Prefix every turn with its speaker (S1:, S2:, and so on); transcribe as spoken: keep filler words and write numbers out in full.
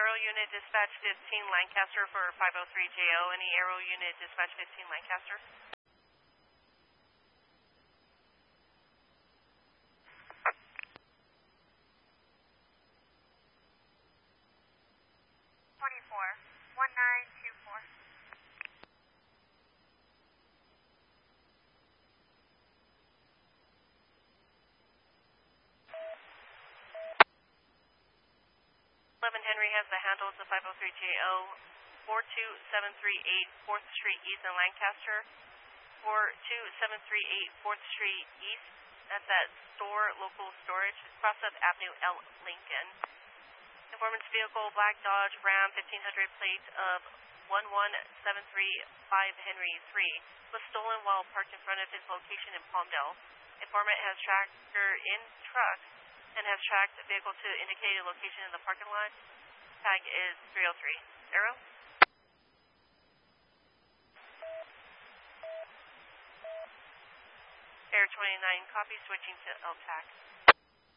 S1: Aero Unit Dispatch fifteen Lancaster for five oh three J O. Any Aero Unit Dispatch fifteen Lancaster?
S2: twenty-four, one nine two four.
S1: eleven Henry has the handle to five oh three J O, four two seven three eight fourth Street East in Lancaster, four two seven three eight fourth Street East, that's at Store Local Storage, Prospect Avenue, L. Lincoln. Informant's vehicle, black Dodge Ram fifteen hundred plate of one one seven three five Henry three, was stolen while parked in front of his location in Palmdale. Informant has tracker in truck and has tracked the vehicle to indicated location in the parking lot. Tag is three oh three. Arrow? Air twenty-nine, copy, switching to L TAC.